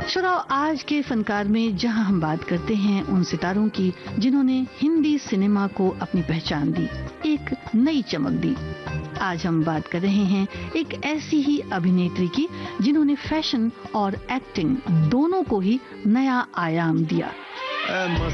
श्रोताओ, आज के फनकार में जहां हम बात करते हैं उन सितारों की जिन्होंने हिंदी सिनेमा को अपनी पहचान दी, एक नई चमक दी। आज हम बात कर रहे हैं एक ऐसी ही अभिनेत्री की जिन्होंने फैशन और एक्टिंग दोनों को ही नया आयाम दिया।